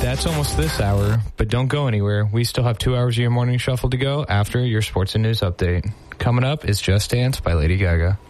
That's almost this hour, but don't go anywhere. We still have 2 hours of your morning shuffle to go after your sports and news update. Coming up is Just Dance by Lady Gaga.